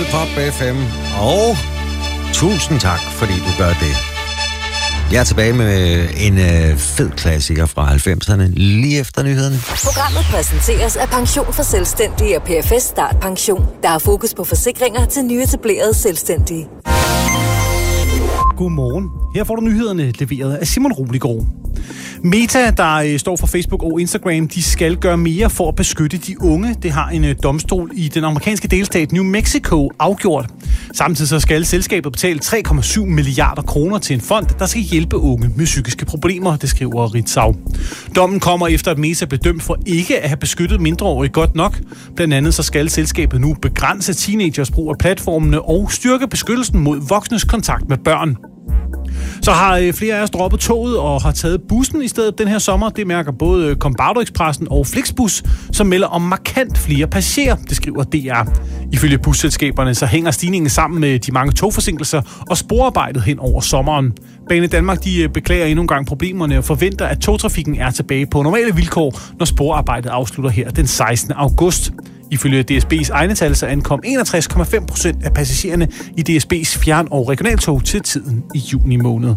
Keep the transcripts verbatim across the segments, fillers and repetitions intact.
Pop F M, og tusind tak, fordi du gør det. Jeg er tilbage med en øh, fed klassiker fra halvfemserne, lige efter nyhederne. Programmet præsenteres af Pension for Selvstændige og P F S Start Pension, der har fokus på forsikringer til nyetablerede selvstændige. Godmorgen. Her får du nyhederne leveret af Simon Roligård. Meta, der står for Facebook og Instagram, de skal gøre mere for at beskytte de unge. Det har en domstol i den amerikanske delstat New Mexico afgjort. Samtidig så skal selskabet betale tre komma syv milliarder kroner til en fond, der skal hjælpe unge med psykiske problemer, det skriver Ritzau. Dommen kommer efter, at Meta blev dømt for ikke at have beskyttet mindreårige godt nok. Blandt andet så skal selskabet nu begrænse teenagers brug af platformene og styrke beskyttelsen mod voksnes kontakt med børn. Så har flere af os droppet toget og har taget bussen i stedet den her sommer. Det mærker både Combardo Expressen og Flixbus, som melder om markant flere passagerer, det skriver D R. Ifølge busselskaberne så hænger stigningen sammen med de mange togforsinkelser og sporarbejdet hen over sommeren. Bane Danmark de beklager endnu en gang problemerne og forventer, at togtrafikken er tilbage på normale vilkår, når sporarbejdet afslutter her den sekstende august. Ifølge D S B's egne tal så ankom enogtres komma fem procent af passagererne i D S B's fjern- og regionaltog til tiden i juni måned.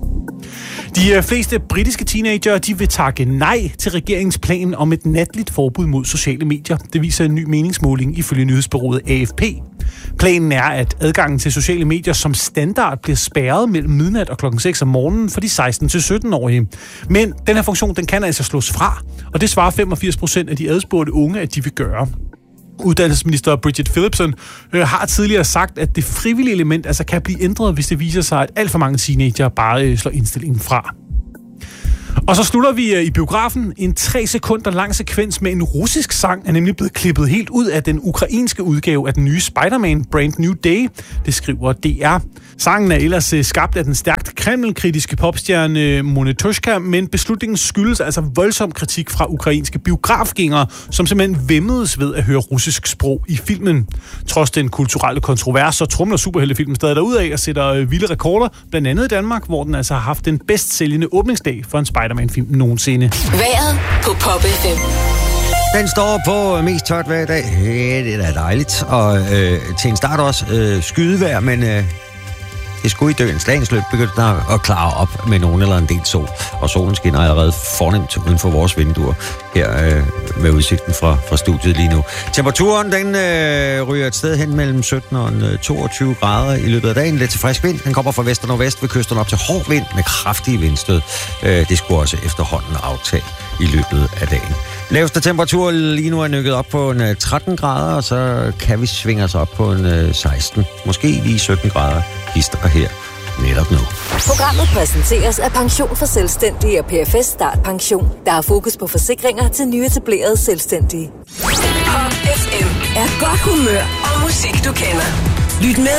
De fleste britiske teenagere de vil takke nej til regeringens plan om et natligt forbud mod sociale medier. Det viser en ny meningsmåling ifølge nyhedsbureauet A F P. Planen er, at adgangen til sociale medier som standard bliver spærret mellem midnat og klokken seks om morgenen for de seksten til sytten-årige. Men den her funktion den kan altså slås fra, og det svarer femogfirs procent af de adspurgte unge, at de vil gøre. Uddannelsesminister Bridget Phillipson øh, har tidligere sagt, at det frivillige element altså kan blive ændret, hvis det viser sig, at alt for mange teenager bare øh, slår indstillingen fra. Og så slutter vi øh, i biografen. En tre sekunder lang sekvens med en russisk sang er nemlig blevet klippet helt ud af den ukrainske udgave af den nye Spider-Man Brand New Day, det skriver D R. Sangen er ellers øh, skabt af den stærkt kremlkritiske popstjerne øh, Monetoshka, men beslutningen skyldes altså voldsom kritik fra ukrainske biografgængere, som simpelthen væmmedes ved at høre russisk sprog i filmen. Trods den kulturelle kontrovers, så trumler superheltefilmen stadig derudad og sætter øh, vilde rekorder, blandt andet i Danmark, hvor den altså har haft den bedst sælgende åbningsdag for en Spider-Man-film nogensinde. Vejret på Pop F M. Den står på mest tørt hver dag. Ja, det er da dejligt. Og øh, til en start også øh, skydevejr, men øh, det skulle i døens dagens løb begynde at klare op med nogen eller en del sol. Og solen skinner allerede fornemt uden for vores vinduer her øh, med udsigten fra, fra studiet lige nu. Temperaturen den øh, ryger et sted hen mellem sytten og toogtyve grader i løbet af dagen. Lidt til frisk vind. Den kommer fra vest og nordvest ved kysterne op til hård vind med kraftige vindstød. Øh, det skulle også efterhånden aftage i løbet af dagen. Laveste temperatur lige nu er nykket op på en tretten grader, og så kan vi svinge os op på en seksten, måske lige sytten grader hister og her netop nu. Programmet præsenteres af Pension for Selvstændige og P F S Start Pension, der har fokus på forsikringer til nyetablerede selvstændige. Pop F M er godt humør og musik, du kender. Lyt med